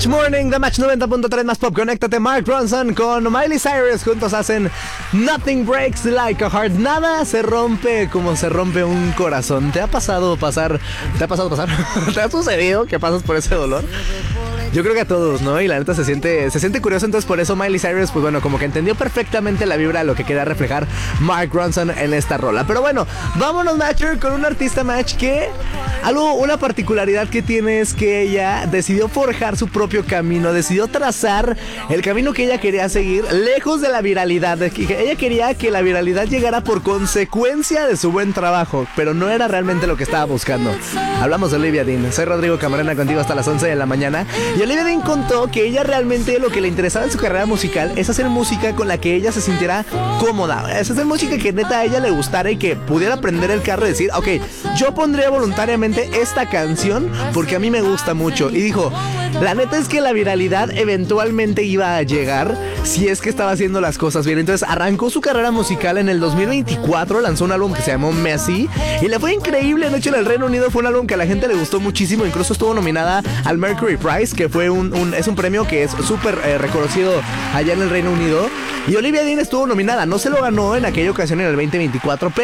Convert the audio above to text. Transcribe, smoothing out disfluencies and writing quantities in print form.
Match Morning, The Match 90.3 más pop. Conéctate, Mark Ronson con Miley Cyrus. Juntos hacen Nothing Breaks Like a Heart. Nada se rompe como se rompe un corazón. ¿Te ha pasado pasar? ¿Te ha sucedido que pasas por ese dolor? Yo creo que a todos, ¿no? Y la neta se siente curioso. Entonces por eso Miley Cyrus, pues bueno, como que entendió perfectamente la vibra, lo que quería reflejar Mark Ronson en esta rola. Pero bueno, vámonos, Matcher, con un artista, Match, que una particularidad que tiene es que ella decidió forjar su propio camino, decidió trazar el camino que ella quería seguir, lejos de la viralidad. Ella quería que la viralidad llegara por consecuencia de su buen trabajo, pero no era realmente lo que estaba buscando. Hablamos de Olivia Dean. Soy Rodrigo Camarena, contigo hasta las 11 de la mañana. Y Olivia Dean contó que ella realmente lo que le interesaba en su carrera musical es hacer música con la que ella se sintiera cómoda. Es hacer música que neta a ella le gustara y que pudiera prender el carro y decir, ok, yo pondría voluntariamente esta canción porque a mí me gusta mucho. Y dijo, la neta es que la viralidad eventualmente iba a llegar si es que estaba haciendo las cosas bien. Entonces arrancó su carrera musical en el 2024, lanzó un álbum que se llamó Messy y le fue increíble. De hecho, en el Reino Unido fue un álbum que a la gente le gustó muchísimo. Incluso estuvo nominada al Mercury Prize, que fue es un premio que es súper reconocido allá en el Reino Unido. Y Olivia Dean estuvo nominada, no se lo ganó en aquella ocasión en el 2024, pero